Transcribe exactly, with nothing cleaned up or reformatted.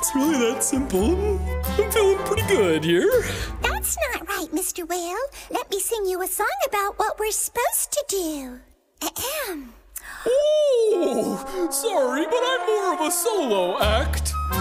It's really that simple. I'm feeling pretty good here. That's not right, Mister Whale. Let me sing you a song about what we're supposed to do. Ahem. Oh, sorry, but I'm more of a solo act.